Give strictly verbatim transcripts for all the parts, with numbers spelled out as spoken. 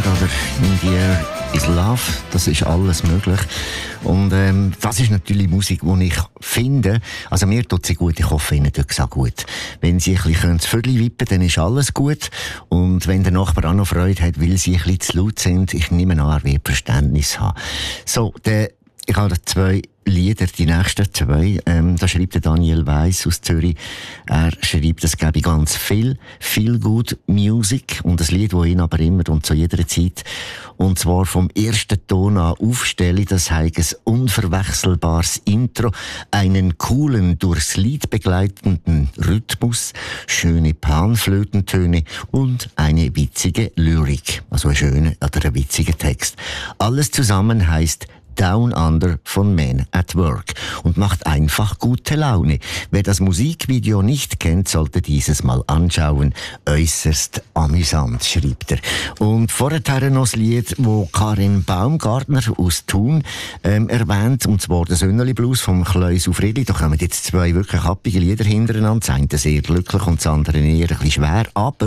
oder In the Air is Love, das ist alles möglich. Und ähm, das ist natürlich Musik, die ich finde, also mir tut sie gut, ich hoffe, Ihnen tut es auch gut. Wenn Sie ein bisschen das Viertel wippen, dann ist alles gut. Und wenn der Nachbar auch noch Freude hat, weil Sie ein bisschen zu laut sind, ich nehme an, er wird Verständnis haben. So, der, ich habe zwei Lieder, die nächsten zwei. Ähm, da schreibt der Daniel Weiss aus Zürich. Er schreibt, es gäbe ganz viel, viel gut Music und das Lied, das ihn aber immer und zu jeder Zeit, und zwar vom ersten Ton an aufstelle, das heißt ein unverwechselbares Intro, einen coolen, durchs Lied begleitenden Rhythmus, schöne Panflötentöne und eine witzige Lyrik, also ein schöner oder ein witziger Text. Alles zusammen heißt Down Under von Men at Work und macht einfach gute Laune. Wer das Musikvideo nicht kennt, sollte dieses mal anschauen. Äußerst amüsant, schreibt er. Und vorher noch das Lied, wo Karin Baumgartner aus Thun ähm, erwähnt, und zwar der Sönneli Blues vom Kleusel Friedli. Da kommen jetzt zwei wirklich happige Lieder hintereinander. Das eine sehr glücklich und das andere eher ein bisschen schwer, aber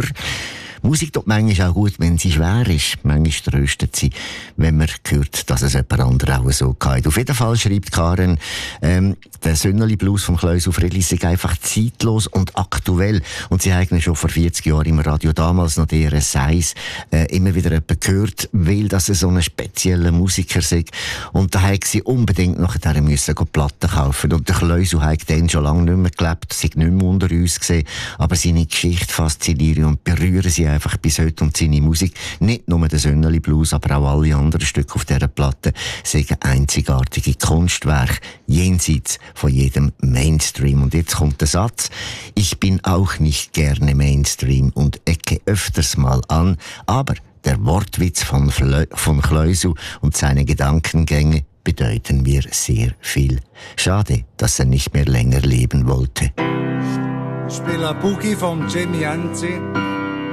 Musik tut manchmal auch gut, wenn sie schwer ist. Manchmal tröstet sie, wenn man hört, dass es jemand anderes auch so geht. Auf jeden Fall schreibt Karen, ähm, der Sönneli Blues vom Kleusel Friedli ist einfach zeitlos und aktuell. Und sie haben schon vor vierzig Jahren im Radio, damals noch der Seis, äh, immer wieder jemanden gehört, weil das so ein spezieller Musiker sei. Und da haben sie unbedingt nachher müssen Platten kaufen. Und der Kleusel hat dann schon lange nicht mehr gelebt, sei nicht mehr unter uns gesehen. Aber seine Geschichte fasziniert und berühren sie einfach bis heute, und seine Musik, nicht nur der Sönneli Blues, aber auch alle anderen Stücke auf dieser Platte, sind einzigartige Kunstwerke, jenseits von jedem Mainstream. Und jetzt kommt der Satz: Ich bin auch nicht gerne Mainstream und ecke öfters mal an, aber der Wortwitz von, Flö- von Kleusel und seine Gedankengänge bedeuten mir sehr viel. Schade, dass er nicht mehr länger leben wollte. Ich spiele Boogie von Jimmy Enzi.